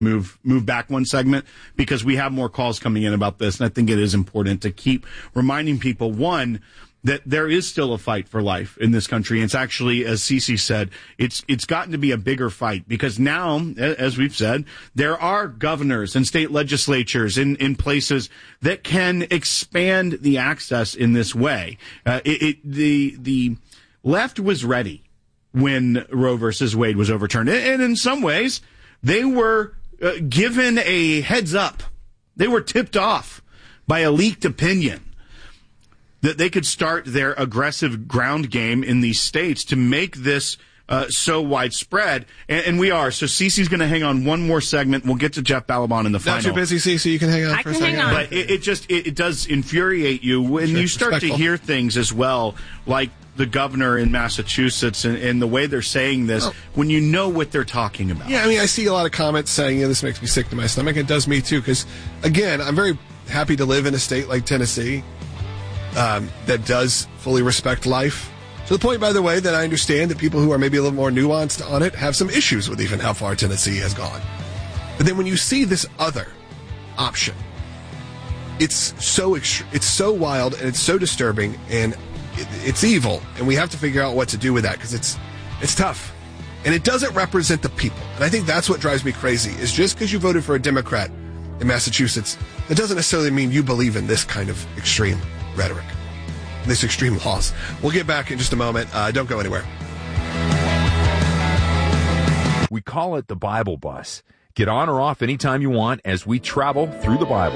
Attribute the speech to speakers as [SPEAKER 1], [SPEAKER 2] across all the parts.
[SPEAKER 1] move back one segment because we have more calls coming in about this, and I think it is important to keep reminding people, one, that there is still a fight for life in this country. And it's actually, as Cece said, it's gotten to be a bigger fight because now, as we've said, there are governors and state legislatures in places that can expand the access in this way. The left was ready when Roe versus Wade was overturned. And in some ways, they were given a heads up. They were tipped off by a leaked opinion that they could start their aggressive ground game in these states to make this so widespread. And we are. So Cece's going to hang on one more segment. We'll get to Jeff Balaban in the final.
[SPEAKER 2] Not too busy, Cece. You can hang on for a second.
[SPEAKER 1] But it does infuriate you when you start to hear things as well, like the governor in Massachusetts and the way they're saying this, when you know what they're talking about.
[SPEAKER 2] Yeah, I mean, I see a lot of comments saying, this makes me sick to my stomach. It does me, too, because, again, I'm very happy to live in a state like Tennessee that does fully respect life. To the point, by the way, that I understand that people who are maybe a little more nuanced on it have some issues with even how far Tennessee has gone. But then when you see this other option, it's so wild and it's so disturbing and it's evil, and we have to figure out what to do with that because it's tough. And it doesn't represent the people. And I think that's what drives me crazy, is just because you voted for a Democrat in Massachusetts, that doesn't necessarily mean you believe in this kind of extreme rhetoric, this extreme laws. We'll get back in just a moment. Don't go anywhere.
[SPEAKER 3] We call it the Bible Bus. Get on or off anytime you want as we travel through the Bible.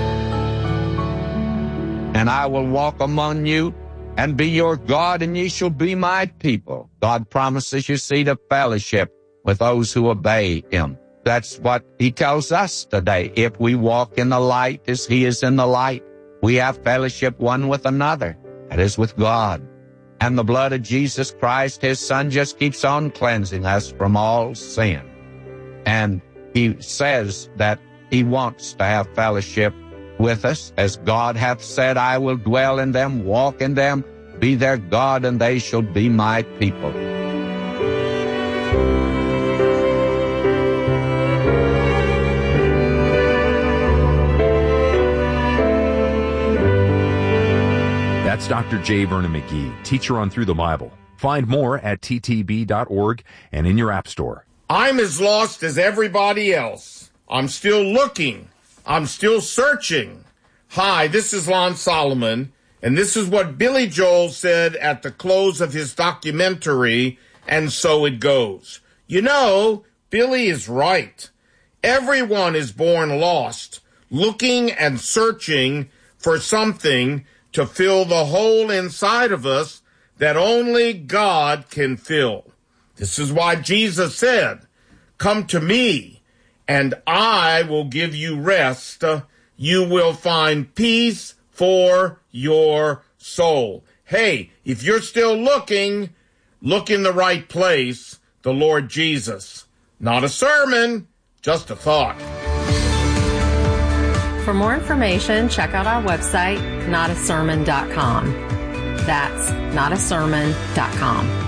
[SPEAKER 4] And I will walk among you and be your God, and ye shall be my people. God promises, you see, to fellowship with those who obey him. That's what he tells us today. If we walk in the light as he is in the light, we have fellowship one with another. That is with God. And the blood of Jesus Christ, his son, just keeps on cleansing us from all sin. And he says that he wants to have fellowship with us. As God hath said, I will dwell in them, walk in them, be their God, and they shall be my people.
[SPEAKER 3] That's Dr. J. Vernon McGee, teacher on Through the Bible. Find more at ttb.org and in your app store.
[SPEAKER 5] I'm as lost as everybody else. I'm still looking. I'm still searching. Hi, this is Lon Solomon, and this is what Billy Joel said at the close of his documentary, And So It Goes. You know, Billy is right. Everyone is born lost, looking and searching for something to fill the hole inside of us that only God can fill. This is why Jesus said, come to me, and I will give you rest. You will find peace for your soul. Hey, if you're still looking, look in the right place, the Lord Jesus. Not a sermon, just a thought.
[SPEAKER 6] For more information, check out our website, notasermon.com. That's notasermon.com.